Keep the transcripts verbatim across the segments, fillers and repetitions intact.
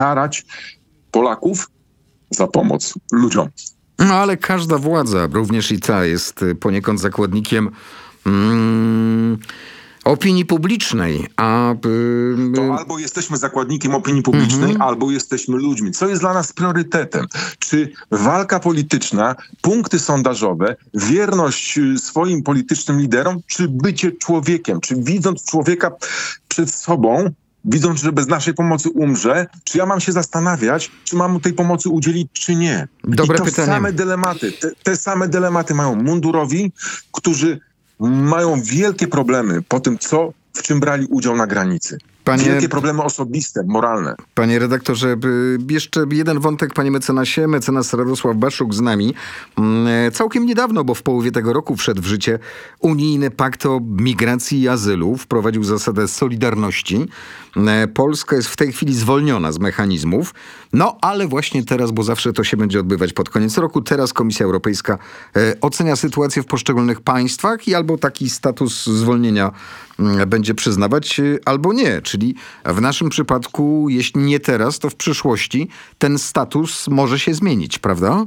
karać Polaków za pomoc ludziom. No ale każda władza, również i ta, jest poniekąd zakładnikiem mm, opinii publicznej. A, yy, to albo jesteśmy zakładnikiem opinii publicznej, mm-hmm. albo jesteśmy ludźmi. Co jest dla nas priorytetem? Czy walka polityczna, punkty sondażowe, wierność swoim politycznym liderom, czy bycie człowiekiem? Czy widząc człowieka przed sobą, widząc, że bez naszej pomocy umrze, czy ja mam się zastanawiać, czy mam mu tej pomocy udzielić, czy nie? Dobre I to pytanie. same dylematy, te, te same dylematy mają mundurowi, którzy mają wielkie problemy po tym, co, w czym brali udział na granicy. Panie, Wielkie problemy osobiste, moralne. Panie redaktorze, jeszcze jeden wątek, panie mecenasie. Mecenas Radosław Baszczuk z nami. Całkiem niedawno, bo w połowie tego roku wszedł w życie unijny pakt o migracji i azylu. Wprowadził zasadę solidarności. Polska jest w tej chwili zwolniona z mechanizmów. No, ale właśnie teraz, bo zawsze to się będzie odbywać pod koniec roku, teraz Komisja Europejska ocenia sytuację w poszczególnych państwach i albo taki status zwolnienia będzie przyznawać, albo nie. Czyli w naszym przypadku, jeśli nie teraz, to w przyszłości ten status może się zmienić, prawda?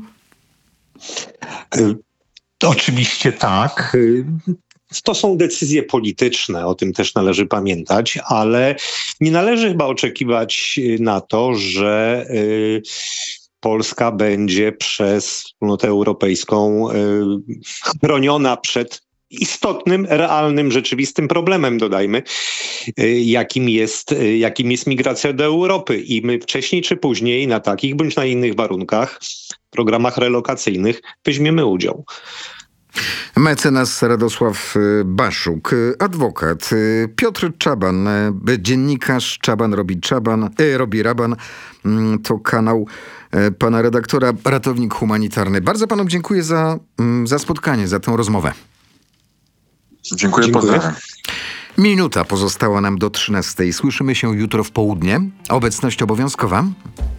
Oczywiście tak. To są decyzje polityczne, o tym też należy pamiętać, ale nie należy chyba oczekiwać na to, że y, Polska będzie przez Wspólnotę Europejską y, chroniona przed istotnym, realnym, rzeczywistym problemem, dodajmy, jakim jest, jakim jest migracja do Europy. I my wcześniej czy później na takich bądź na innych warunkach, programach relokacyjnych weźmiemy udział. Mecenas Radosław Baszczuk, adwokat, Piotr Czaban, dziennikarz, Czaban robi Czaban, e, robi Raban, to kanał pana redaktora, ratownik humanitarny. Bardzo panom dziękuję za, za spotkanie, za tę rozmowę. Dziękuję, Dziękuję. pozdrawiam. Minuta pozostała nam do trzynastej. Słyszymy się jutro w południe. Obecność obowiązkowa.